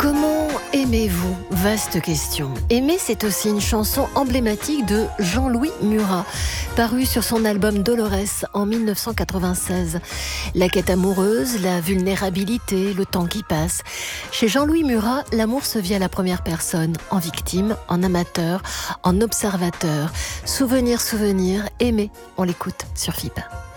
Comment aimez-vous? Vaste question. Aimer, c'est aussi une chanson emblématique de Jean-Louis Murat, parue sur son album Dolores en 1996. La quête amoureuse, la vulnérabilité, le temps qui passe. Chez Jean-Louis Murat, l'amour se vit à la première personne, en victime, en amateur, en observateur. Souvenir, aimer, on l'écoute sur FIP.